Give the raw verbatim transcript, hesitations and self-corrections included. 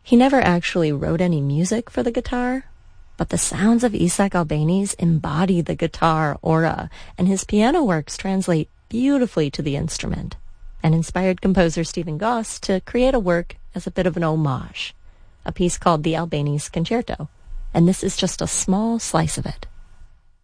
He never actually wrote any music for the guitar, but the sounds of Isaac Albéniz embody the guitar aura, and his piano works translate beautifully to the instrument, and inspired composer Stephen Goss to create a work as a bit of an homage, a piece called the Albéniz Concerto, and this is just a small slice of it.